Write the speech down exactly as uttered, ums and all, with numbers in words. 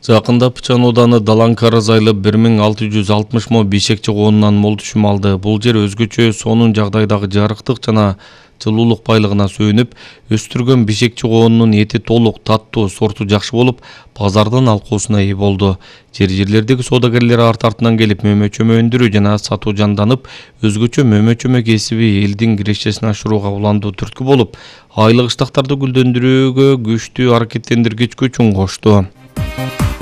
Жакында Пычан ооданы Далан Караз айылы бир миң алты жүз алтымыш мо бишекчи коонунан мол түшүм алды. Бул жер өзгөчө сонун жагдайдагы жарыктык жана жылуулук байлыгына сүйүнүп, өстүргөн бишекчи коонунун эти толук, таттуу, сорту жакшы болуп, базардын алкоосуна ээ болду. Жер-жерлердеги соодагерлер арт артынан келип мөмө-чөмө өндүрүү жана сатуу жанданып, өзгөчө мөмө-чөмө кесиби элдин кирешесин ашырууга уландуу түрткү болуп, айыл кыштактарды гүлдөндүрүүгө күчтүү аракеттендиргич күчүн кошту.